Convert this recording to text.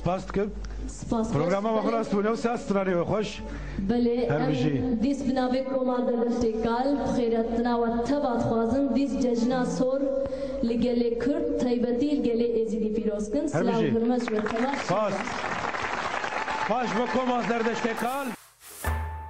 سپاس دکم پروگرام ما خلاص بونه و ساسترانی و خوش بله هربجی دیس بناوی کمانده دشتکال خیرت نوات تبات خوازم دیس ججنا سور لگلی کرد تایبتی لگلی ازیدی پیروز کن سلام هربجی برمج و تماش سپاس باش بکم از در دشتکال